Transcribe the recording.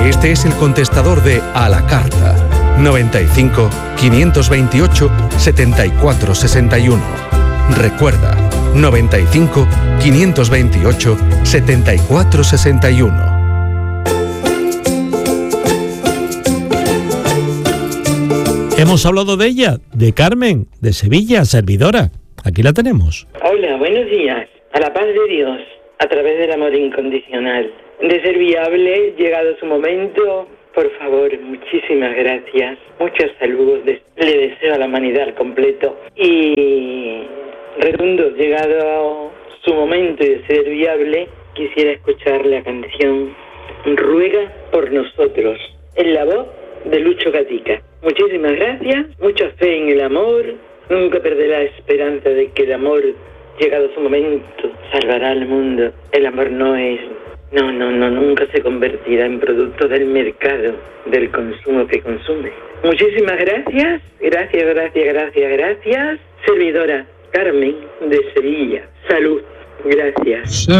Este es el contestador de A la Carta. 95 528 74 61. Recuerda, 95 528 74 61. Hemos hablado de ella, de Carmen, de Sevilla, servidora. Aquí la tenemos. Hola, buenos días. A la paz de Dios, a través del amor incondicional. De ser viable, llegado su momento, por favor, muchísimas gracias. Muchos saludos le deseo a la humanidad al completo. Y redondo, llegado su momento de ser viable, quisiera escuchar la canción Ruega por nosotros, en la voz de Lucho Gatica. Muchísimas gracias, mucha fe en el amor, nunca perderé la esperanza de que el amor, llegado su momento, salvará al mundo. El amor nunca se convertirá en producto del mercado, del consumo que consume. Muchísimas gracias, gracias. Servidora Carmen de Sevilla. Salud, gracias.